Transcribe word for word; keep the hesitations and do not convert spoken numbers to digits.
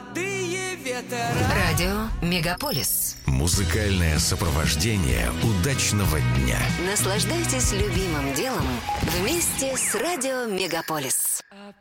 молодые ветра. Радио Мегаполис. Музыкальное сопровождение удачного дня. Наслаждайтесь любимым делом вместе с Радио Мегаполис.